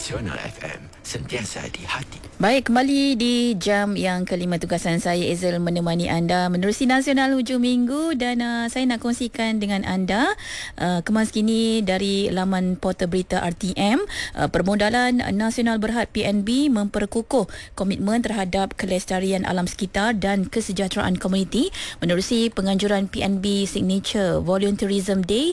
Nasional FM, sentiasa di hati. Baik, kembali di jam yang kelima tugasan saya Ezel menemani anda menerusi Nasional hujung minggu dan saya nak kongsikan dengan anda kemas kini dari laman portal berita RTM. Permodalan Nasional Berhad PNB memperkukuh komitmen terhadap kelestarian alam sekitar dan kesejahteraan komuniti menerusi penganjuran PNB Signature Volunteerism Day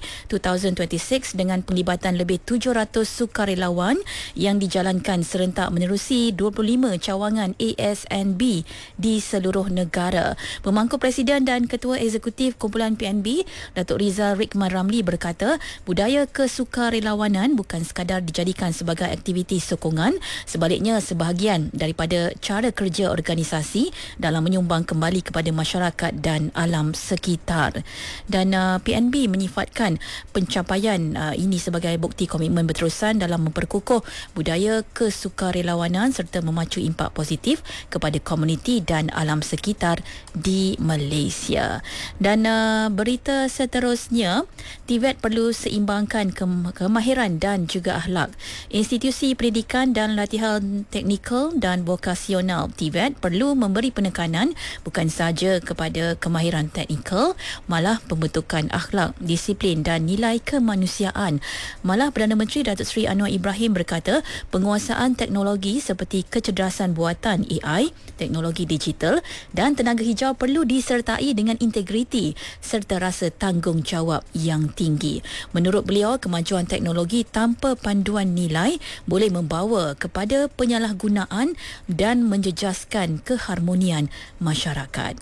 2026 dengan penglibatan lebih 700 sukarelawan yang dijalankan serentak menerusi 25 cawangan ASNB di seluruh negara. Pemangku Presiden dan Ketua Eksekutif Kumpulan PNB, Datuk Rizal Rikman Ramli berkata, budaya kesukarelawanan bukan sekadar dijadikan sebagai aktiviti sokongan, sebaliknya sebahagian daripada cara kerja organisasi dalam menyumbang kembali kepada masyarakat dan alam sekitar. Dan PNB menyifatkan pencapaian ini sebagai bukti komitmen berterusan dalam memperkukuh budaya kesukarelawanan serta memacu impak positif kepada komuniti dan alam sekitar di Malaysia. Dan berita seterusnya, TVET perlu seimbangkan kemahiran dan juga akhlak. Institusi Pendidikan dan Latihan Teknikal dan Vokasional TVET perlu memberi penekanan bukan sahaja kepada kemahiran teknikal, malah pembentukan akhlak, disiplin dan nilai kemanusiaan. Malah Perdana Menteri Datuk Seri Anwar Ibrahim berkata, penguasaan teknologi seperti kecerdasan buatan AI, teknologi digital dan tenaga hijau perlu disertai dengan integriti serta rasa tanggungjawab yang tinggi. Menurut beliau, kemajuan teknologi tanpa panduan nilai boleh membawa kepada penyalahgunaan dan menjejaskan keharmonian masyarakat.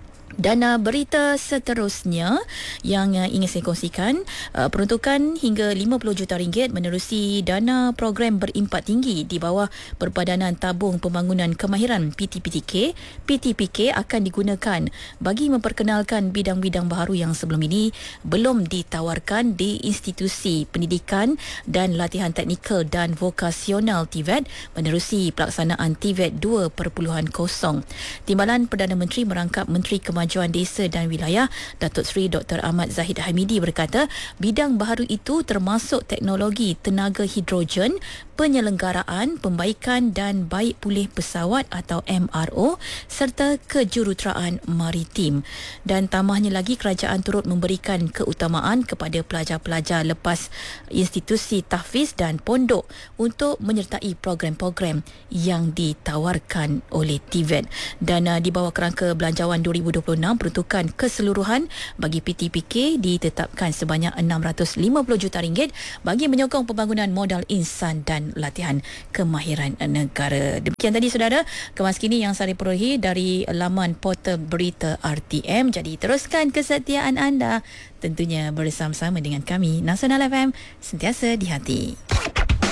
Dan berita seterusnya yang ingin saya kongsikan, peruntukan hingga RM50 juta menerusi dana program berimpak tinggi di bawah Perpadanan Tabung Pembangunan Kemahiran PTPK akan digunakan bagi memperkenalkan bidang-bidang baharu yang sebelum ini belum ditawarkan di institusi pendidikan dan latihan teknikal dan vokasional TVET menerusi pelaksanaan TVET 2.0. Timbalan Perdana Menteri merangkap Menteri Kemajuan Desa dan Wilayah Datuk Seri Dr. Ahmad Zahid Hamidi berkata, bidang baharu itu termasuk teknologi tenaga hidrogen, penyelenggaraan, pembaikan dan baik pulih pesawat atau MRO serta kejuruteraan maritim. Dan tambahnya lagi, kerajaan turut memberikan keutamaan kepada pelajar-pelajar lepas institusi tahfiz dan pondok untuk menyertai program-program yang ditawarkan oleh TVET. Dan di bawah kerangka belanjawan 2026, peruntukan keseluruhan bagi PTPK ditetapkan sebanyak RM650 juta bagi menyokong pembangunan modal insan dan latihan kemahiran negara. Demikian tadi saudara, kemas kini yang saya perolehi dari laman portal berita RTM. Jadi teruskan kesetiaan anda tentunya bersama-sama dengan kami Nasional FM, sentiasa di hati.